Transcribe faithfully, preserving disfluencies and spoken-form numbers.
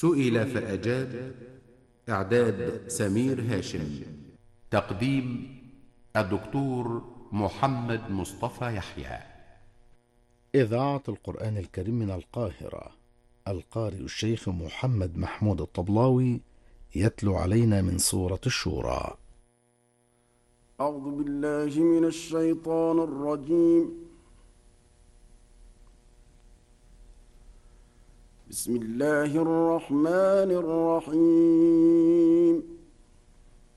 سئل فأجاب. إعداد سمير هاشم. تقديم الدكتور محمد مصطفى يحيى. إذاعة القرآن الكريم من القاهرة. القارئ الشيخ محمد محمود الطبلاوي يتلو علينا من سورة الشورى. أعوذ بالله من الشيطان الرجيم. بسم الله الرحمن الرحيم.